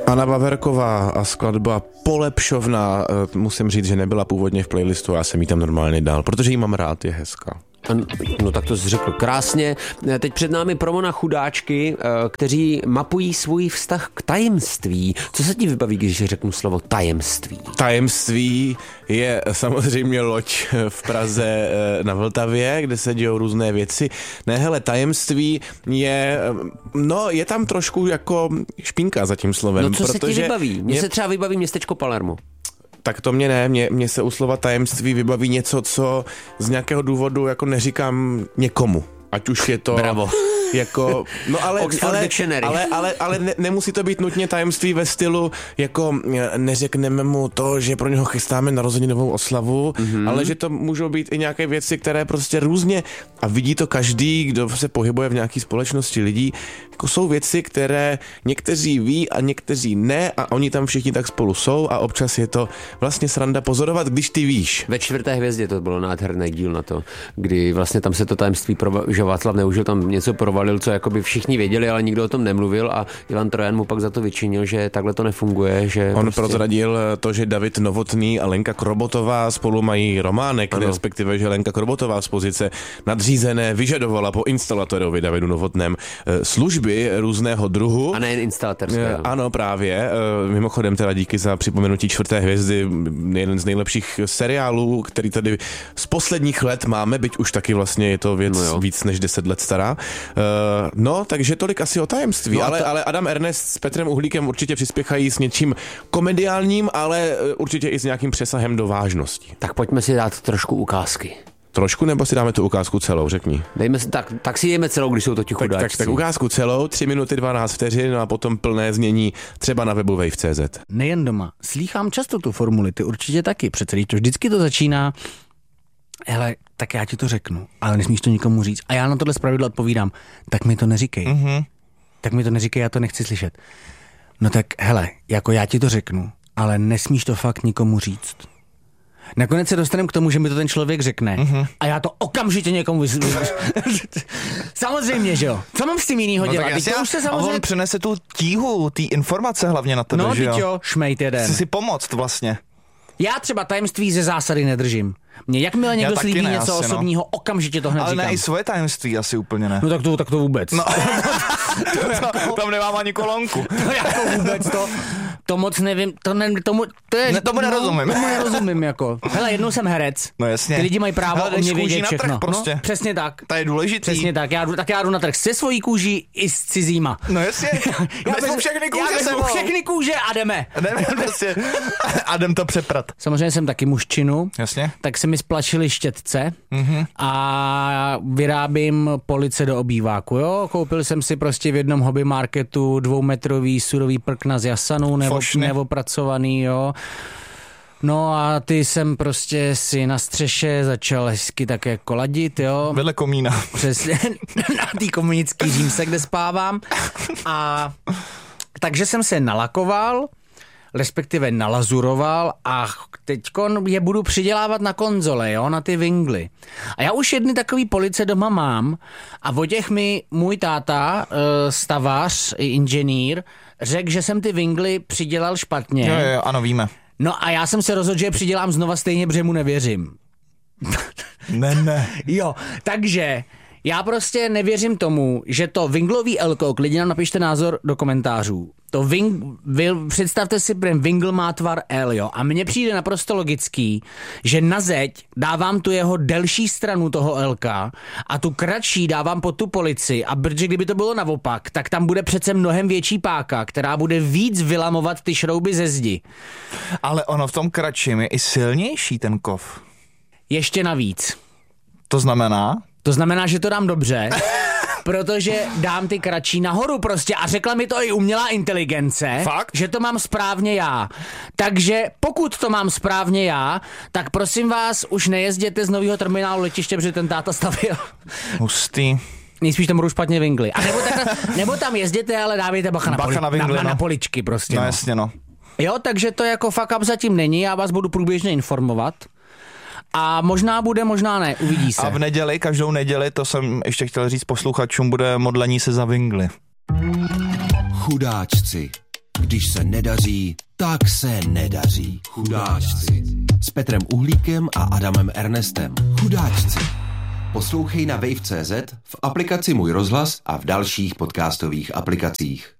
Anna Vaverková a skladba Polepšovna, musím říct, že nebyla původně v playlistu, já jsem ji tam normálně dal, protože ji mám rád, je hezká. No tak to jsi řekl krásně. Teď před námi promo na chudáčky, kteří mapují svůj vztah k tajemství. Co se ti vybaví, když řeknu slovo tajemství? Tajemství je samozřejmě loď v Praze na Vltavě, kde se dějou různé věci. Ne, hele, tajemství je, no je tam trošku jako špínka za tím slovem. No co se ti vybaví? Mně se třeba vybaví městečko Palermo. Tak to mě ne, mně se u slova tajemství vybaví něco, co z nějakého důvodu jako neříkám někomu. Ať už je to Bravo. Jako, no ale nemusí to být nutně tajemství ve stylu, jako neřekneme mu to, že pro něho chystáme narozeninovou oslavu, ale že to můžou být i nějaké věci, které prostě různě, a vidí to každý, kdo se pohybuje v nějaké společnosti lidí, jako jsou věci, které někteří ví a někteří ne, a oni tam všichni tak spolu jsou a občas je to vlastně sranda pozorovat, když ty víš. Ve 4. hvězdě to bylo nádherný díl na to, kdy vlastně tam se to tajemství, že Václav Neužil tam něco provalil, co jakoby všichni věděli, ale nikdo o tom nemluvil, a Ivan Trojan mu pak za to vyčinil, že takhle to nefunguje. Že on prozradil to, že David Novotný a Lenka Krobotová spolu mají románek, respektive, že Lenka Krobotová z pozice nadřízené vyžadovala po instalatorovi Davidu Novotném služby různého druhu. A nejen instalatérské. Ano, právě. Mimochodem teda díky za připomenutí 4. hvězdy, jeden z nejlepších seriálů, který tady z posledních let máme, byť už taky vlastně je to věc víc než 10 let stará. No, takže tolik asi o tajemství, no ale Adam Ernest s Petrem Uhlíkem určitě přispěchají s něčím komediálním, ale určitě i s nějakým přesahem do vážnosti. Tak pojďme si dát trošku ukázky. Trošku, nebo si dáme tu ukázku celou, řekni. Dejme si, tak si jdeme celou, když jsou to ti chudáčci. Tak ukázku celou, 3 minuty 12 vteřin, no a potom plné znění třeba na webu wave.cz. Nejen doma, slýchám často tu formuli, ty určitě taky, přece to vždycky to začíná. Hele, tak já ti to řeknu, ale nesmíš to nikomu říct. A já na tohle zpravidlo odpovídám, tak mi to neříkej. Tak mi to neříkej, já to nechci slyšet. No tak hele, jako já ti to řeknu, ale nesmíš to fakt nikomu říct. Nakonec se dostaneme k tomu, že mi to ten člověk řekne a já to okamžitě někomu Samozřejmě, že jo. Co mám s tím jinýho dělat? A on přenese tu tíhu, ty informace hlavně na tebe, že jo? No, jo, šmejt jeden. Chci si pomoct vlastně. Já třeba tajemství ze zásady nedržím. Mně jakmile někdo slíbí něco osobního, okamžitě to hned říkám. Ale ne i svoje tajemství asi úplně ne. No tak to vůbec. No. Tam nemám ani kolonku. To jako vůbec to moc nevím, tomu nerozumím jako. Hele, jednou jsem herec. No jasně. Ty lidi mají právo o mě vědět všechno. Prostě. No, přesně tak. To je důležitý. Přesně tak. Já jdu na trh se svojí kůží i s cizíma. No jasně. Já vezmu všechny kůže a jdeme. Prostě. A jdem to přeprat. Samozřejmě jsem taky mužčinu. Jasně. Tak se mi splašily štětce a vyrábím police do obýváku, jo. Koupil jsem si prostě v jednom hobby marketu 2metrový surový prkna z jasanu, neopracovaný, jo. No a ty jsem prostě si na střeše začal hezky také koladit, jo. Vedle komína. Přesně, na té komunický římse, kde spávám. A takže jsem se nalakoval, respektive nalazuroval a teďkon je budu přidělávat na konzole, jo, na ty vingly. A já už jedny takový police doma mám a o těch mi můj táta, stavař, inženýr, řekl, že jsem ty vingly přidělal špatně. Jo, ano, víme. No a já jsem se rozhodl, že je přidělám znova stejně, protože mu nevěřím. Ne. Jo, takže já prostě nevěřím tomu, že to vinglový elko, klidně nám napište názor do komentářů. To představte si, vingl má tvar L, jo, a mně přijde naprosto logický, že na zeď dávám tu jeho delší stranu toho Lka a tu kratší dávám pod tu polici, a protože kdyby to bylo naopak, tak tam bude přece mnohem větší páka, která bude víc vylamovat ty šrouby ze zdi. Ale ono v tom kratším je i silnější ten kov. Ještě navíc. To znamená? To znamená, že to dám dobře, protože dám ty kratší nahoru prostě a řekla mi to i umělá inteligence, fakt? Že to mám správně já. Takže pokud to mám správně já, tak prosím vás, už nejezděte z nového terminálu letiště, protože ten táta stavil. Hustý. Nejspíš tam budou špatně vingly. A nebo tam jezděte, ale dávejte bacha na poličky prostě. No jasně, no. Jo, takže to jako fuck up zatím není, já vás budu průběžně informovat. A možná bude, možná ne, uvidí se. A v neděli, každou neděli, to jsem ještě chtěl říct posluchačům, bude modlení se za vingly. Chudáčci. Když se nedaří, tak se nedaří. Chudáčci. S Petrem Uhlíkem a Adamem Ernestem. Chudáčci. Poslouchej na wave.cz, v aplikaci Můj rozhlas a v dalších podcastových aplikacích.